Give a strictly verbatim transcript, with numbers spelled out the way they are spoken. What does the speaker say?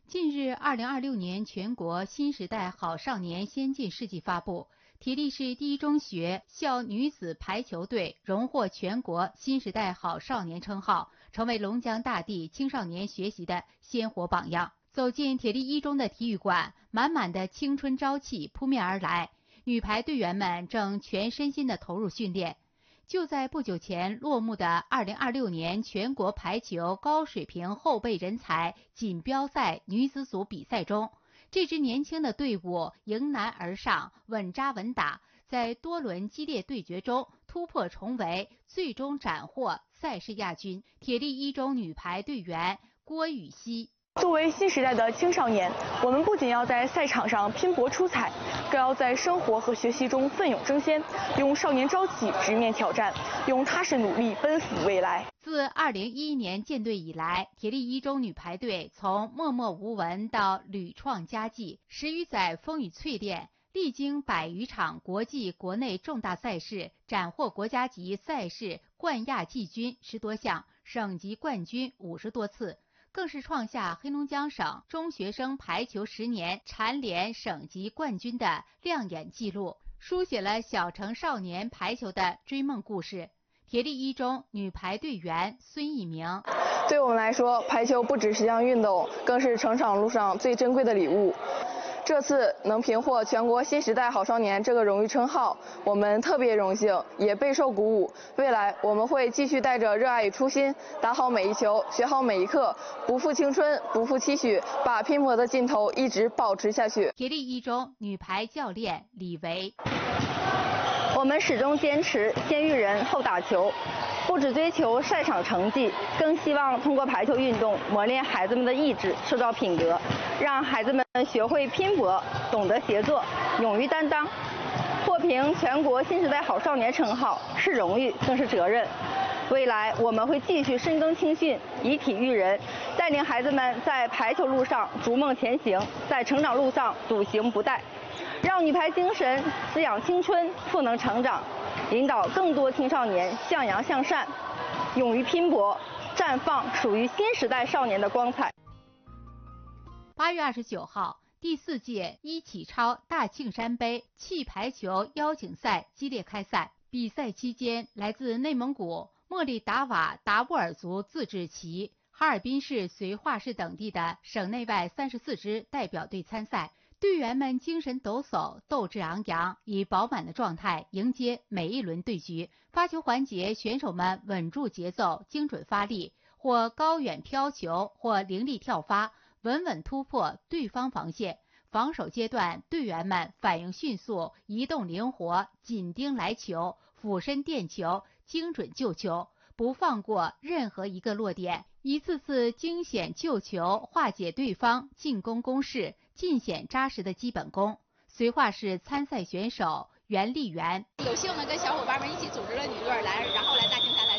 近日，二零二六年全国新时代好少年先进事迹发布，铁力市第一中学校女子排球队荣获全国新时代好少年称号，成为龙江大地青少年学习的鲜活榜样。走进铁力一中的体育馆，满满的青春朝气扑面而来，女排队员们正全身心地投入训练。就在不久前落幕的二零二六年全国排球高水平后备人才锦标赛女子组比赛中，这支年轻的队伍迎难而上，稳扎稳打，在多轮激烈对决中突破重围，最终斩获赛事亚军。铁力一中女排队员郭雨曦。 作为新时代的青少年，我们不仅要在赛场上拼搏出彩，更要在生活和学习中奋勇争先，用少年朝气直面挑战，用踏实努力奔赴未来。 自二零一一年建队以来，铁力一中女排队从默默无闻到屡创佳绩，十余载风雨淬炼，历经百余场国际国内重大赛事，斩获国家级赛事冠亚季军十多项，省级冠军五十多次，更是创下黑龙江省中学生排球十年蝉联省级冠军的亮眼纪录，书写了小城少年排球的追梦故事。铁力一中女排队员孙一鸣： 对我们来说，排球不只是项运动，更是成长路上最珍贵的礼物。这次能评获全国新时代好少年这个荣誉称号，我们特别荣幸，也备受鼓舞。未来我们会继续带着热爱与初心，打好每一球，学好每一课，不负青春，不负期许，把拼搏的劲头一直保持下去。 铁力一中女排教练李维： 我们始终坚持先育人后打球，不只追求赛场成绩，更希望通过排球运动磨练孩子们的意志、塑造品格，让孩子们学会拼搏，懂得协作，勇于担当。获评全国新时代好少年称号是荣誉，更是责任。未来我们会继续深耕青训，以体育人，带领孩子们在排球路上逐梦前行，在成长路上笃行不怠，让女排精神滋养青春，赋能成长，引导更多青少年向阳向善，勇于拼搏，绽放属于新时代少年的光彩。 八月二十九号，第四届一启超大庆山杯气排球邀请赛激烈开赛。比赛期间，来自内蒙古莫力达瓦达斡尔族自治旗、哈尔滨市绥化市等地的省内外三十四支代表队参赛。队员们精神抖擞，斗志昂扬，以饱满的状态迎接每一轮对局。发球环节，选手们稳住节奏，精准发力，或高远飘球，或凌厉跳发，稳稳突破对方防线。防守阶段，队员们反应迅速，移动灵活，紧盯来球，俯身垫球，精准救球，不放过任何一个落点，一次次惊险救球，化解对方进攻攻势，尽显扎实的基本功。绥化市参赛选手袁丽媛： 有幸呢跟小伙伴们一起组织了女队来，然后来大庆山来